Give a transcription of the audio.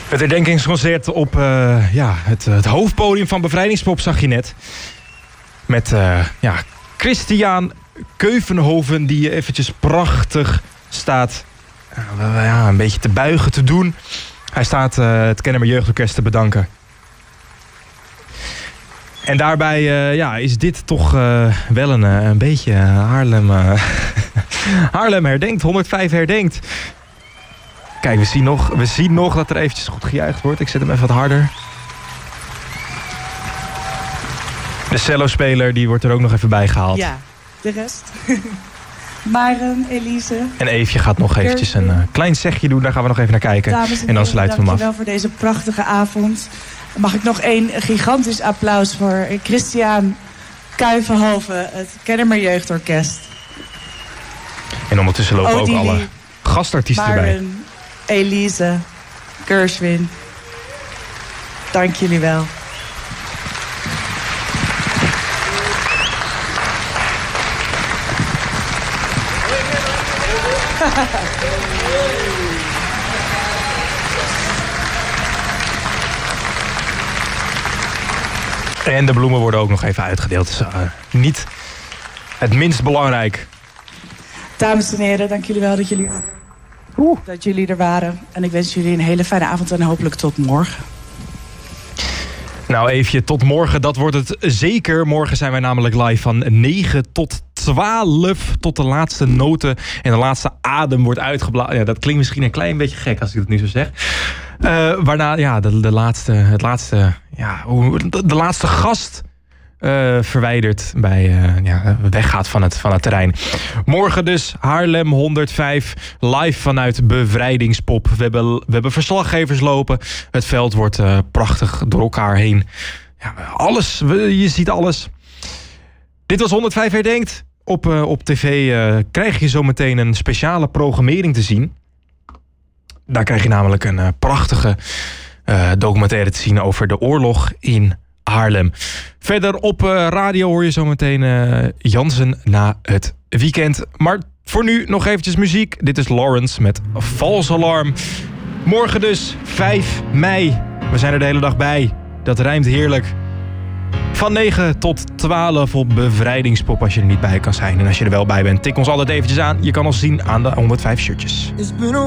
Het herdenkingsconcert op het hoofdpodium van Bevrijdingspop zag je net. Met Christian Keuvenhoven die eventjes prachtig staat een beetje te buigen, te doen. Hij staat het Kennemer Jeugdorkest te bedanken. En daarbij is dit toch wel een beetje Haarlem. Haarlem herdenkt, 105 herdenkt. Kijk, we zien nog dat er eventjes goed gejuicht wordt. Ik zet hem even wat harder. De cellospeler die wordt er ook nog even bij gehaald. Ja, de rest. Maren, Elise. En Eefje gaat nog eventjes een klein zegje doen. Daar gaan we nog even naar kijken. En dan sluiten we hem af. Dankjewel voor deze prachtige avond. Mag ik nog een gigantisch applaus voor Christian Kuyvenhoven, het Kennemer Jeugdorkest. En ondertussen lopen ook alle gastartiesten erbij. Maren, Elise, Gershwin. Dank jullie wel. En de bloemen worden ook nog even uitgedeeld. Dus, niet het minst belangrijk. Dames en heren, dank jullie wel dat jullie er waren. En ik wens jullie een hele fijne avond en hopelijk tot morgen. Nou Eefje, tot morgen. Dat wordt het zeker. Morgen zijn wij namelijk live van 9 tot 12. Tot de laatste noten en de laatste adem wordt uitgeblazen. Ja, dat klinkt misschien een klein beetje gek als ik het nu zo zeg. Waarna de laatste gast verwijderd weggaat van het terrein. Morgen dus Haarlem 105 live vanuit Bevrijdingspop. We hebben verslaggevers lopen. Het veld wordt prachtig door elkaar heen. Ja, alles, je ziet alles. Dit was 105 herdenkt. Op tv krijg je zo meteen een speciale programmering te zien. Daar krijg je namelijk een prachtige documentaire te zien over de oorlog in Haarlem. Verder op radio hoor je zo meteen Jansen na het weekend. Maar voor nu nog eventjes muziek. Dit is Lawrence met False Alarm. Morgen dus 5 mei. We zijn er de hele dag bij. Dat rijmt heerlijk. Van 9 tot 12 op Bevrijdingspop als je er niet bij kan zijn. En als je er wel bij bent, tik ons altijd eventjes aan. Je kan ons zien aan de 105 shirtjes.